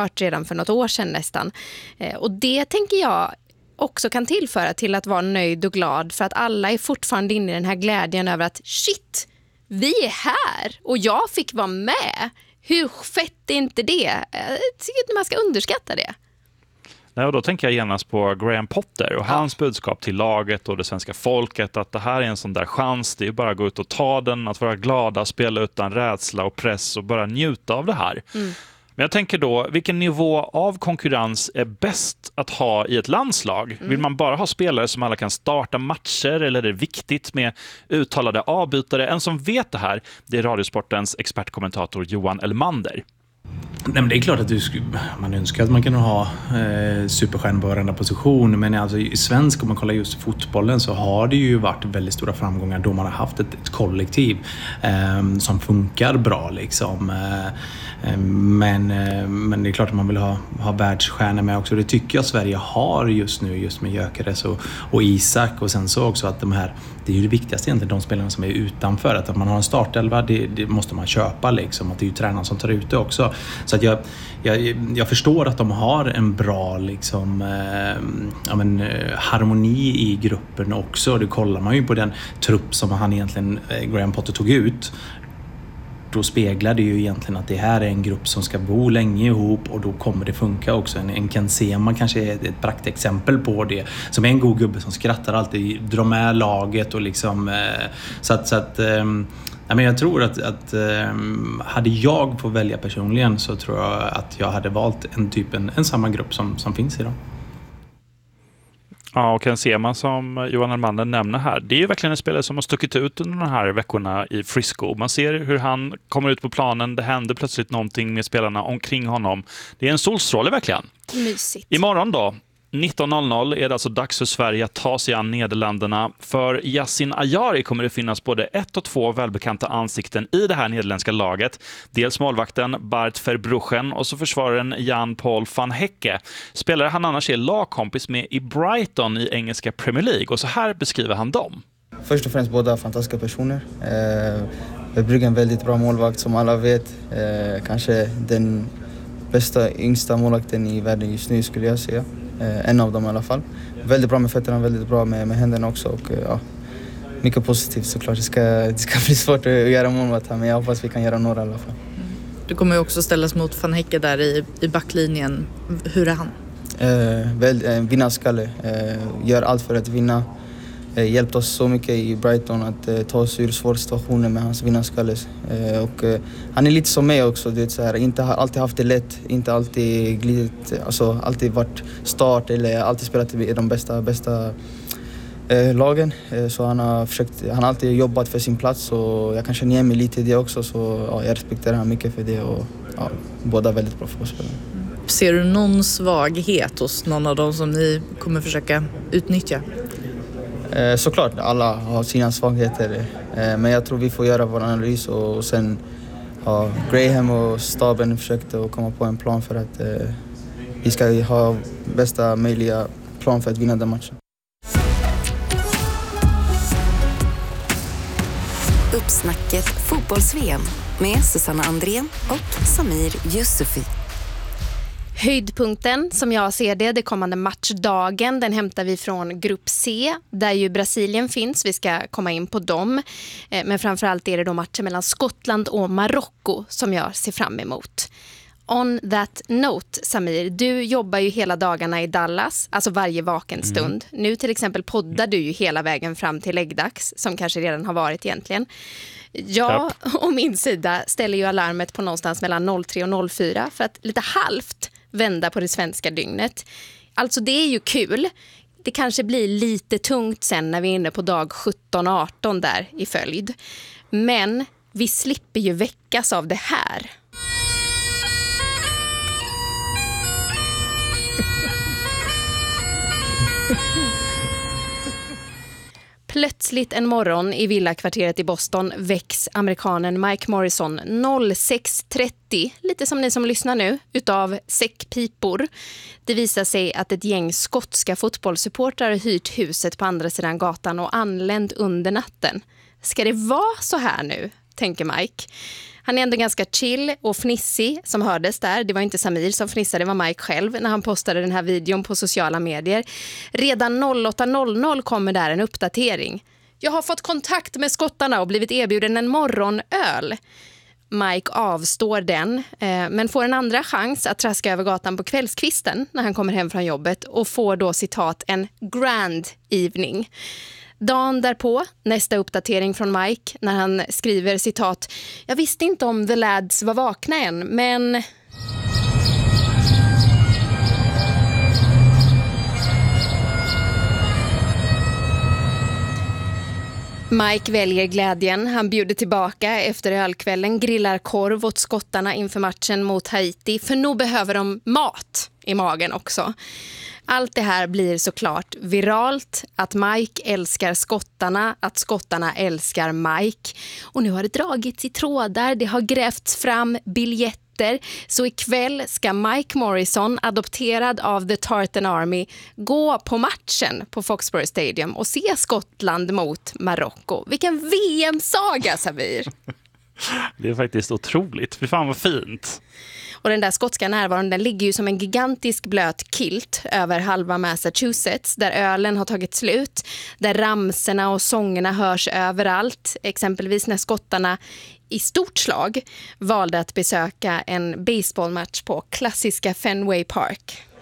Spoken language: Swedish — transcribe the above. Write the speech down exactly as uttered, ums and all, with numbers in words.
kört redan för något år sedan nästan. Eh, och det tänker jag också kan tillföra till att vara nöjd och glad, för att alla är fortfarande inne i den här glädjen över att shit, vi är här och jag fick vara med. Hur fett är inte det? Jag tycker inte man ska underskatta det. Nej, och då tänker jag genast på Graham Potter och ja. hans budskap till laget och det svenska folket, att det här är en sån där chans, det är bara att gå ut och ta den, att vara glada, spela utan rädsla och press och bara njuta av det här. Mm. Men jag tänker då, vilken nivå av konkurrens är bäst att ha i ett landslag? Mm. Vill man bara ha spelare som alla kan starta matcher, eller är det viktigt med uttalade avbytare? En som vet det här, det är Radiosportens expertkommentator Johan Elmander. Nej, men det är klart att du, man önskar att man kan ha eh, superstjärnor på varenda position, men alltså, i svensk, om man kollar just fotbollen, så har det ju varit väldigt stora framgångar då man har haft ett, ett kollektiv eh, som funkar bra liksom. Eh, men, eh, men det är klart att man vill ha, ha världsstjärnor med också. Det tycker jag Sverige har just nu, just med Gyökeres och, och Isak, och sen så också att de här, det är ju det viktigaste egentligen, de spelarna som är utanför, att man har en startelva, det, det måste man köpa liksom, att det är ju tränaren som tar ut det också. Så att jag, jag, jag förstår att de har en bra liksom, eh, ja, men, eh, harmoni i gruppen också. Det kollar man ju på den trupp som han egentligen, eh, Graham Potter, tog ut. Då speglar det ju egentligen att det här är en grupp som ska bo länge ihop, och då kommer det funka också. En, en Ken Sema kanske är ett praktexempel på det, som är en god gubbe som skrattar alltid, drar med laget och liksom, eh, så att, så att eh, ja, men jag tror att, att um, hade jag fått välja personligen, så tror jag att jag hade valt en typ en, en samma grupp som, som finns idag. Ja, och Ken Sema som Johan Elmander nämner här, det är ju verkligen en spelare som har stuckit ut under de här veckorna i Frisco. Man ser hur han kommer ut på planen, det händer plötsligt någonting med spelarna omkring honom. Det är en solstråle verkligen. Mysigt. Imorgon då, nitton noll noll, är det alltså dags för Sverige att ta sig an Nederländerna. För Yassin Ayari kommer det finnas både ett och två välbekanta ansikten i det här nederländska laget. Dels målvakten Bart Verbruggen och så försvararen Jan-Paul van Hecke. Spelare han annars är lagkompis med i Brighton i engelska Premier League. Och så här beskriver han dem. Först och främst båda fantastiska personer. Eh, Verbruggen är en väldigt bra målvakt som alla vet. Eh, kanske den bästa yngsta målvakten i världen just nu, skulle jag säga. Eh, en av dem i alla fall. Väldigt bra med fötterna, väldigt bra med, med händerna också. Och, eh, ja, mycket positivt såklart. Det ska, det ska bli svårt att göra målvakt här, men jag hoppas vi kan göra några i alla fall. Du kommer ju också ställas mot van Hecke där i, i backlinjen. Hur är han? Eh, väl, eh, vinnarskalle. Eh, gör allt för att vinna. Eh, hjälpt oss så mycket i Brighton att eh, ta oss ur svåra situationer med hans vinnarskalle. Eh, och, eh, han är lite som mig också, du vet, så här, inte har alltid haft det lätt, inte alltid glidit, alltså alltid varit start eller alltid spelat i de bästa, bästa eh, lagen. Eh, så han har försökt, han har alltid jobbat för sin plats, och jag kan känna igen mig lite i det också, så ja, jag respekterar han mycket för det, och ja, båda är väldigt bra fotbollsspelare. Ser du någon svaghet hos någon av dem som ni kommer försöka utnyttja? Eh, såklart, alla har sina svagheter, eh, men jag tror vi får göra vår analys, och, och sen har Graham och staben försökt att komma på en plan för att eh, vi ska ha bästa möjliga plan för att vinna den matchen. Uppsnacket fotbolls-V M med Susanna Andrén och Samir Yusufi. Höjdpunkten som jag ser det, det kommande matchdagen, den hämtar vi från grupp C där ju Brasilien finns. Vi ska komma in på dem. Men framförallt är det då matcher mellan Skottland och Marocko som jag ser fram emot. On that note, Samir, du jobbar ju hela dagarna i Dallas, alltså varje vaken stund. Mm. Nu till exempel poddar du ju hela vägen fram till läggdags, som kanske redan har varit egentligen. Jag och min sida ställer ju alarmet på någonstans mellan noll tre och noll fyra för att lite halvt vända på det svenska dygnet. Alltså det är ju kul. Det kanske blir lite tungt sen när vi är inne på dag sjutton arton där i följd. Men vi slipper ju väckas av det här. Plötsligt en morgon i villakvarteret i Boston väcks amerikanen Mike Morrison sex trettio, lite som ni som lyssnar nu, utav säckpipor. Det visar sig att ett gäng skotska fotbollssupportrar har hyrt huset på andra sidan gatan och anlänt under natten. Ska det vara så här nu? tänker Mike. Han är ändå ganska chill och fnissig som hördes där. Det var inte Samir som fnissade, det var Mike själv när han postade den här videon på sociala medier. Redan åtta noll noll kommer där en uppdatering. Jag har fått kontakt med skottarna och blivit erbjuden en morgonöl. Mike avstår den, eh, men får en andra chans att traska över gatan på kvällskvisten när han kommer hem från jobbet och får då citat en grand evening. Dagen därpå, nästa uppdatering från Mike när han skriver citat: jag visste inte om the lads var vakna än, men... Mike väljer glädjen. Han bjuder tillbaka efter ölkvällen, grillar korv åt skottarna inför matchen mot Haiti, för nog behöver de mat i magen också. Allt det här blir såklart viralt, att Mike älskar skottarna, att skottarna älskar Mike. Och nu har det dragits i trådar, det har grävts fram biljetter. Så ikväll ska Mike Morrison, adopterad av The Tartan Army, gå på matchen på Foxborough Stadium och se Skottland mot Marocko. Vilken V M-saga, Samir! Det är faktiskt otroligt. Fy fan vad fint. Och den där skotska närvaron, den ligger ju som en gigantisk blöt kilt över halva Massachusetts, där ölen har tagit slut, där ramserna och sångerna hörs överallt. Exempelvis när skottarna i stort slag valde att besöka en baseballmatch på klassiska Fenway Park.